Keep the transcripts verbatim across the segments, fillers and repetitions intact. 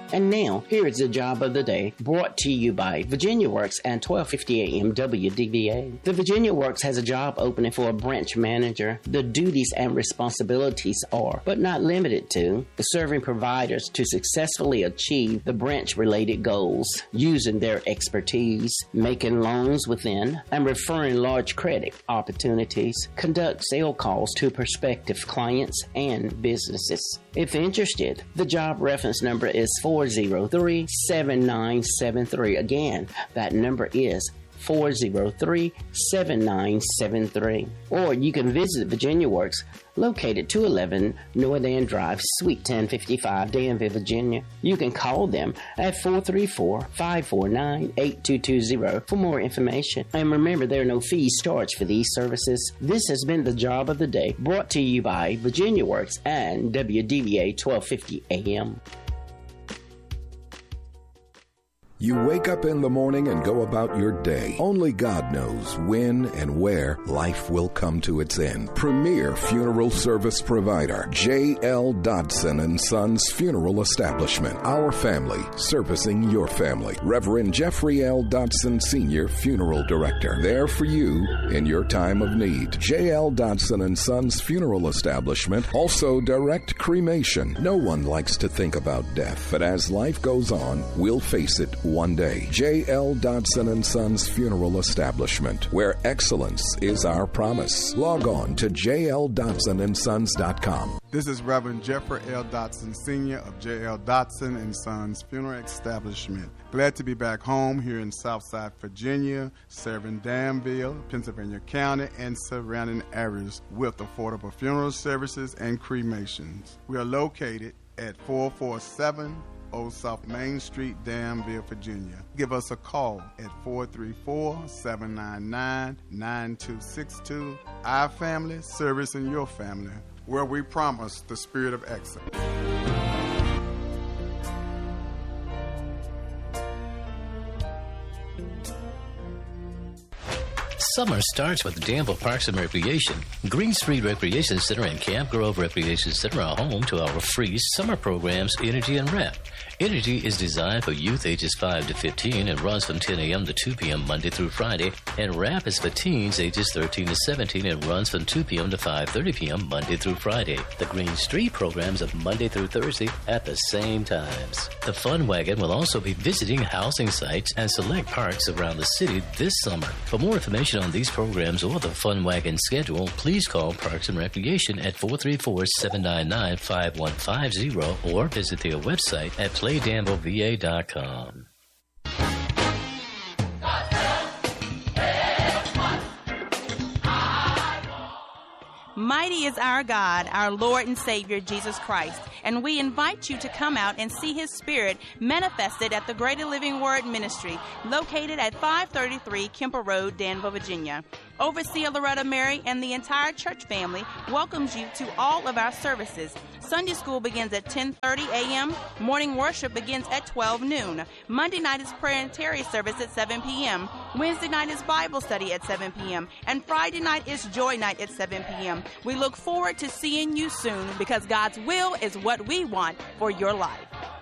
And now, here is the job of the day, brought to you by Virginia Works and twelve fifty A M W D V A. The Virginia Works has a job opening for a branch manager. The duties and responsibilities are, but not limited to, serving providers to successfully achieve the branch-related goals, using their expertise, making loans within, and referring large credit opportunities, conduct sale calls to prospective clients and businesses. If interested, the job reference number is four zero three, seven nine seven three. Again, that number is four zero three, seven nine seven three. Or you can visit Virginia Works, located two eleven North End Drive, Suite ten fifty-five, Danville, Virginia. You can call them at four three four, five four nine, eight two two zero for more information. And remember, there are no fees charged for these services. This has been the job of the day, brought to you by Virginia Works and W D V A twelve fifty A M. You wake up in the morning and go about your day. Only God knows when and where life will come to its end. Premier funeral service provider, J L. Dodson and Sons Funeral Establishment. Our family servicing your family. Reverend Jeffrey L. Dodson Senior Funeral Director. There for you in your time of need. J L. Dodson and Sons Funeral Establishment. Also direct cremation. No one likes to think about death, but as life goes on, we'll face it one day. J L. Dodson and Sons Funeral Establishment, where excellence is our promise. Log on to j l dodson and sons dot com. This is Reverend Jeffrey L. Dodson Senior of J L. Dodson and Sons Funeral Establishment. Glad to be back home here in Southside Virginia, serving Danville, Pennsylvania County, and surrounding areas with affordable funeral services and cremations. We are located at four four seven Old South Main Street, Danville, Virginia. Give us a call at four three four, seven nine nine, nine two six two. Our family, servicing your family, where we promise the spirit of excellence. Summer starts with Danville Parks and Recreation. Green Street Recreation Center and Camp Grove Recreation Center are home to our free summer programs, Energy and Rap. Energy is designed for youth ages five to fifteen and runs from ten a.m. to two p.m. Monday through Friday. And Rap is for teens ages thirteen to seventeen and runs from two p.m. to five thirty p.m. Monday through Friday. The Green Street programs are Monday through Thursday at the same times. The Fun Wagon will also be visiting housing sites and select parks around the city this summer. For more information on these programs or the Fun Wagon schedule, please call Parks and Recreation at four three four, seven nine nine, five one five zero or visit their website at play danville v a dot com. Mighty is our God, our Lord and Savior, Jesus Christ, and we invite you to come out and see His Spirit manifested at the Greater Living Word Ministry, located at five thirty-three Kemper Road, Danville, Virginia. Overseer Loretta Mary and the entire church family welcomes you to all of our services. Sunday school begins at ten thirty a.m. Morning worship begins at twelve noon. Monday night is prayer and Terry service at seven p.m. Wednesday night is Bible study at seven p.m. And Friday night is Joy Night at seven p.m. We look forward to seeing you soon, because God's will is what we want for your life.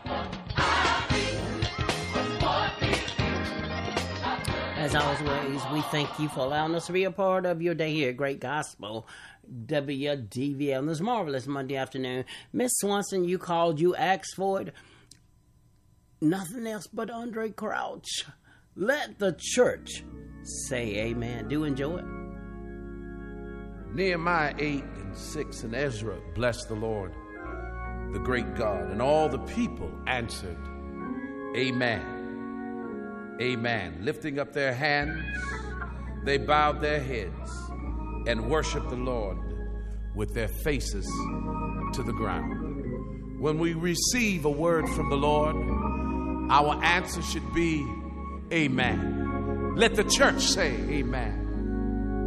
As always, we thank you for allowing us to be a part of your day here at Great Gospel W D V A on this marvelous Monday afternoon. Miss Swanson, you called, you asked for it. Nothing else but Andre Crouch. Let the church say amen. Do enjoy it. Nehemiah eight and six and Ezra blessed the Lord, the great God, and all the people answered, amen. Amen. Lifting up their hands, they bowed their heads and worshiped the Lord with their faces to the ground. When we receive a word from the Lord, our answer should be amen. Let the church say amen.